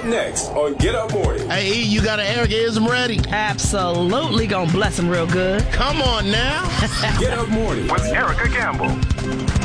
next on Get Up Morning. Hey, E, you got an Eric-ism ready? Absolutely gonna bless him real good. Come on now. Get Up Morning with Erica Campbell.